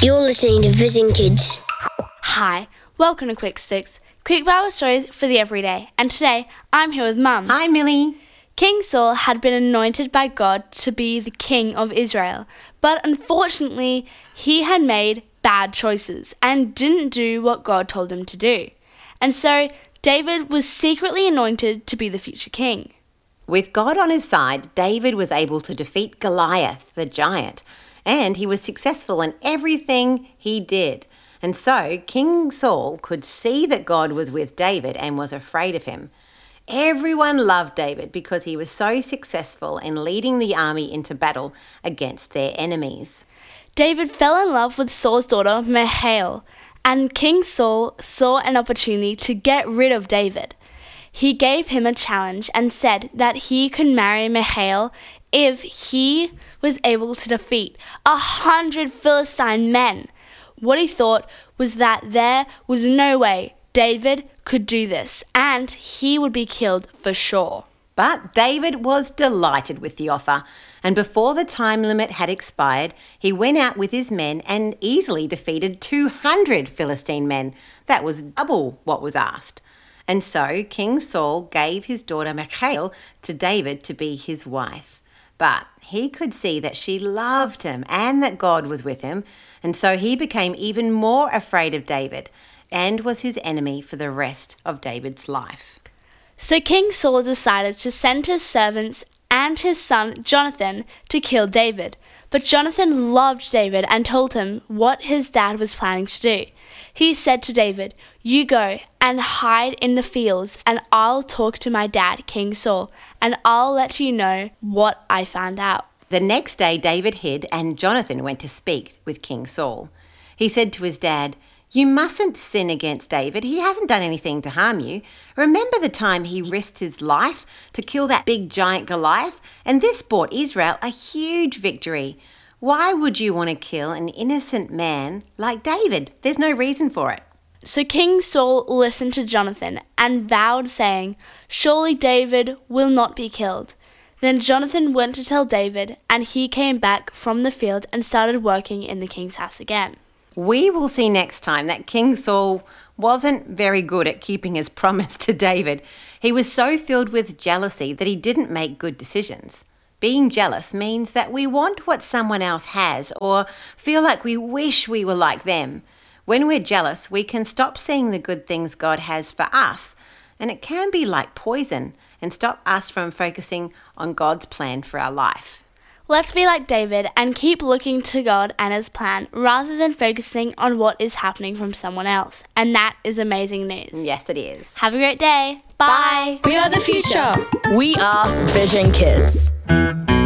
You're listening to Vision Kids. Hi, welcome to Quick Sticks, quick Bible stories for the everyday. And today, I'm here with Mum. Hi, Millie. King Saul had been anointed by God to be the king of Israel, but unfortunately, he had made bad choices and didn't do what God told him to do. And so, David was secretly anointed to be the future king. With God on his side, David was able to defeat Goliath, the giant, and he was successful in everything he did. And so King Saul could see that God was with David and was afraid of him. Everyone loved David because he was so successful in leading the army into battle against their enemies. David fell in love with Saul's daughter, Michal, and King Saul saw an opportunity to get rid of David. He gave him a challenge and said that he could marry Michal if he was able to defeat 100 Philistine men. What he thought was that there was no way David could do this, and he would be killed for sure. But David was delighted with the offer, and before the time limit had expired, he went out with his men and easily defeated 200 Philistine men. That was double what was asked. And so King Saul gave his daughter Michal to David to be his wife. But he could see that she loved him and that God was with him, and so he became even more afraid of David and was his enemy for the rest of David's life. So King Saul decided to send his servants and his son Jonathan to kill David. But Jonathan loved David and told him what his dad was planning to do. He said to David, "You go and hide in the fields, and I'll talk to my dad, King Saul, and I'll let you know what I found out." The next day David hid, and Jonathan went to speak with King Saul. He said to his dad, "You mustn't sin against David. He hasn't done anything to harm you. Remember the time he risked his life to kill that big giant Goliath? And this brought Israel a huge victory. Why would you want to kill an innocent man like David? There's no reason for it." So King Saul listened to Jonathan and vowed, saying, "Surely David will not be killed." Then Jonathan went to tell David, and he came back from the field and started working in the king's house again. We will see next time that King Saul wasn't very good at keeping his promise to David. He was so filled with jealousy that he didn't make good decisions. Being jealous means that we want what someone else has or feel like we wish we were like them. When we're jealous, we can stop seeing the good things God has for us, and it can be like poison and stop us from focusing on God's plan for our life. Let's be like David and keep looking to God and his plan rather than focusing on what is happening from someone else. And that is amazing news. Yes, it is. Have a great day. Bye. Bye. We are the future. We are Vision Kids.